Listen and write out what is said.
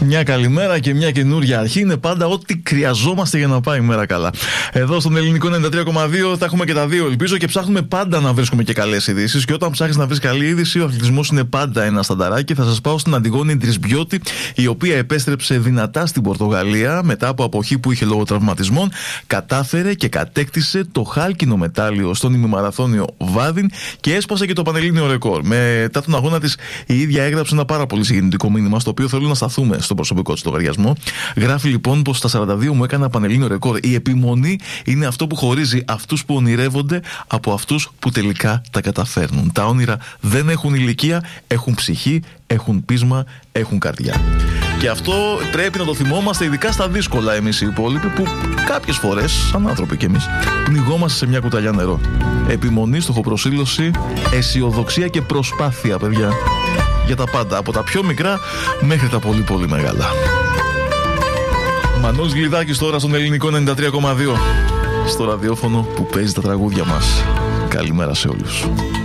Μια καλημέρα και μια καινούρια αρχή είναι πάντα ό,τι χρειαζόμαστε για να πάει η μέρα καλά. Εδώ στον Ελληνικό 93,2 τα έχουμε και τα δύο, ελπίζω, και ψάχνουμε πάντα να βρίσκουμε και καλές ειδήσεις. Και όταν ψάχνεις να βρεις καλή είδηση, ο αθλητισμός είναι πάντα ένα στανταράκι. Θα σας πάω στην Αντιγόνη Τρισμπιώτη, η οποία επέστρεψε δυνατά στην Πορτογαλία μετά από αποχή που είχε λόγω τραυματισμών. Κατάφερε και κατέκτησε το χάλκινο μετάλλιο στον ημιμαραθώνιο Βάδιν και έσπασε και το πανελλήνιο ρεκόρ. Μετά τον αγώνα της, η ίδια έγραψε ένα πάρα πολύ συγκινητικό μήνυμα, στο οποίο θέλω να σταθούμε στον προσωπικό της λογαριασμό. Γράφει λοιπόν πως στα 42 μου έκανα πανελλήνιο ρεκόρ. Η επιμονή είναι αυτό που χωρίζει αυτούς που ονειρεύονται από αυτούς που τελικά τα καταφέρνουν. Τα όνειρα δεν έχουν ηλικία, έχουν ψυχή, έχουν πείσμα, έχουν καρδιά. Και αυτό πρέπει να το θυμόμαστε, ειδικά στα δύσκολα, εμείς οι υπόλοιποι, που κάποιες φορές, σαν άνθρωποι κι εμείς, πνιγόμαστε σε μια κουταλιά νερό. Επιμονή, στοχοπροσήλωση, αισιοδοξία και προσπάθεια, παιδιά. Για τα πάντα, από τα πιο μικρά μέχρι τα πολύ πολύ μεγάλα. Μανώλης Γλυδάκης τώρα στον Ελληνικό 93,2, στο ραδιόφωνο που παίζει τα τραγούδια μας. Καλημέρα σε όλους.